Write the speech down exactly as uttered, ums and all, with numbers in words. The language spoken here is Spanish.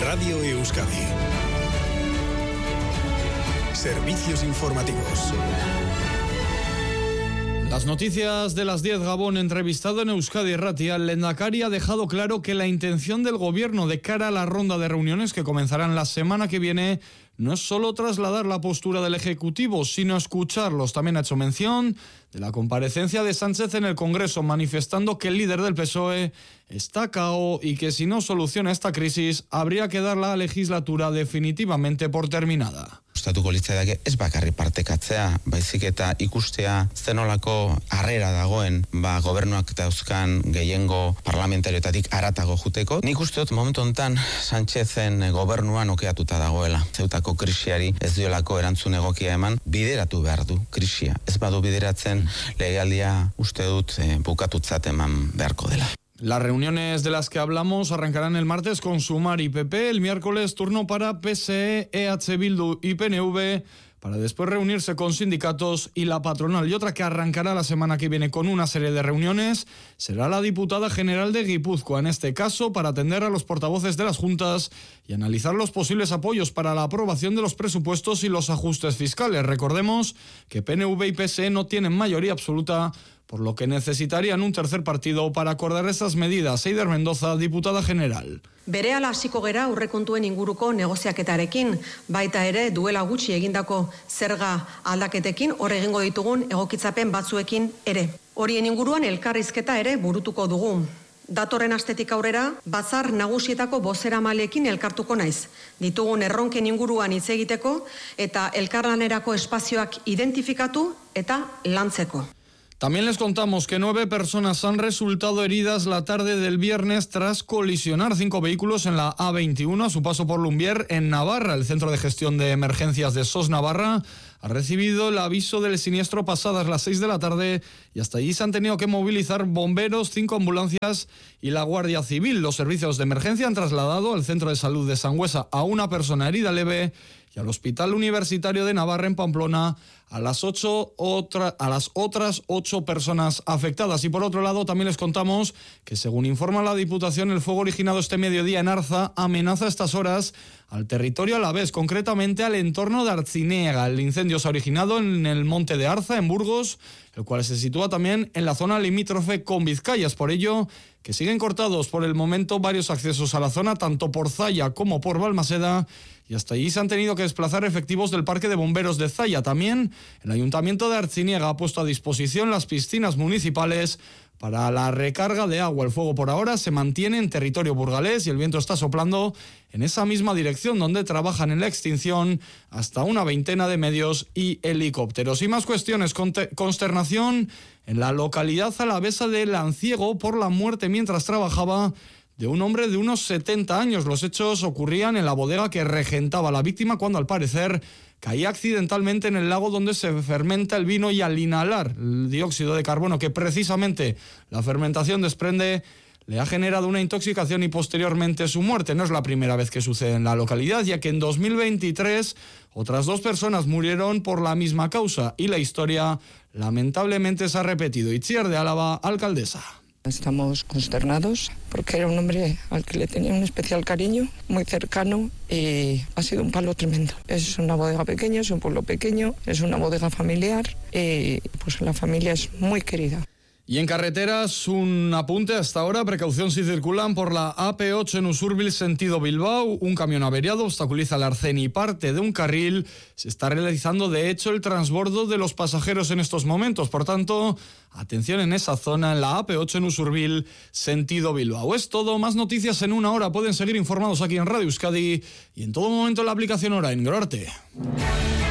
Radio Euskadi. Servicios informativos. Las noticias de las diez. Gabón, entrevistado en Euskadi Ratia, el Lehendakari ha dejado claro que la intención del gobierno de cara a la ronda de reuniones que comenzarán la semana que viene no es solo trasladar la postura del Ejecutivo, sino escucharlos. También ha hecho mención de la comparecencia de Sánchez en el Congreso, manifestando que el líder del P S O E está cao y que si no soluciona esta crisis, habría que dar la legislatura definitivamente por terminada. Gustatuko litzaidake ez bakarri partekatzea, baizik eta ikustea zenolako harrera dagoen ba gobernuak dauzkan gehiengo parlamentarioetatik haratago juteko. Nik uste dut momentu honetan Sánchezen gobernuan okeatuta dagoela. Zeutako krisiari ez diolako erantzun egokia eman, bideratu behar du krisia. Ez badu bideratzen legealdia uste dut eh, bukatutzat eman beharko dela. Las reuniones de las que hablamos arrancarán el martes con Sumar y P P, el miércoles turno para P S E, E H Bildu y P N V, para después reunirse con sindicatos y la patronal. Y otra que arrancará la semana que viene con una serie de reuniones será la diputada general de Guipúzcoa, en este caso para atender a los portavoces de las juntas y analizar los posibles apoyos para la aprobación de los presupuestos y los ajustes fiscales. Recordemos que P N V y P S E no tienen mayoría absoluta, por lo que necesitarían un tercer partido para acordar esas medidas. Eider Mendoza, diputada general. Berehala hasiko gera aurrekontuen inguruko negoziaketarekin, baita ere duela gutxi egindako zerga aldaketekin hor egingo ditugun egokitzapen batzuekin ere. Horien inguruan elkarrizketa ere burutuko dugu. Datorren astetik aurrera, batzar nagusietako bozeramaleekin elkartuko naiz. Ditugun erronken inguruan hitz egiteko eta elkarlanerako espazioak identifikatu eta lantzeko. También les contamos que nueve personas han resultado heridas la tarde del viernes tras colisionar cinco vehículos en la A veintiuno a su paso por Lumbier, en Navarra. El Centro de Gestión de Emergencias de S O S Navarra ha recibido el aviso del siniestro pasadas las seis de la tarde y hasta allí se han tenido que movilizar bomberos, cinco ambulancias y la Guardia Civil. Los servicios de emergencia han trasladado al Centro de Salud de Sangüesa a una persona herida leve y al Hospital Universitario de Navarra en Pamplona a las ocho otra, a las otras ocho personas afectadas. Y por otro lado también les contamos que, según informa la Diputación, el fuego originado este mediodía en Arza amenaza a estas horas al territorio alavés, concretamente al entorno de Artziniega. El incendio se ha originado en el monte de Arza, en Burgos, el cual se sitúa también en la zona limítrofe con Vizcaya. Es por ello que siguen cortados por el momento varios accesos a la zona, tanto por Zalla como por Balmaseda, y hasta allí se han tenido que desplazar efectivos del Parque de Bomberos de Zalla. También el Ayuntamiento de Artziniega ha puesto a disposición las piscinas municipales para la recarga de agua. El fuego por ahora se mantiene en territorio burgalés y el viento está soplando en esa misma dirección, donde trabajan en la extinción hasta una veintena de medios y helicópteros. Y más cuestiones. Consternación en la localidad alavesa de Lanciego por la muerte mientras trabajaba de un hombre de unos setenta años. Los hechos ocurrían en la bodega que regentaba la víctima cuando, al parecer, caía accidentalmente en el lago donde se fermenta el vino, y al inhalar el dióxido de carbono que precisamente la fermentación desprende, le ha generado una intoxicación y posteriormente su muerte. No es la primera vez que sucede en la localidad, ya que en dos mil veintitrés otras dos personas murieron por la misma causa y la historia lamentablemente se ha repetido. Itziar de Álava, alcaldesa. Estamos consternados porque era un hombre al que le tenía un especial cariño, muy cercano, y ha sido un palo tremendo. Es una bodega pequeña, es un pueblo pequeño, es una bodega familiar y pues la familia es muy querida. Y en carreteras, un apunte hasta ahora: precaución si circulan por la A P ocho en Usurbil sentido Bilbao. Un camión averiado obstaculiza el arcén y parte de un carril. Se está realizando de hecho el transbordo de los pasajeros en estos momentos. Por tanto, atención en esa zona, en la A P ocho en Usurbil sentido Bilbao. Es todo. Más noticias en una hora. Pueden seguir informados aquí en Radio Euskadi y en todo momento en la aplicación Hora en Gero arte.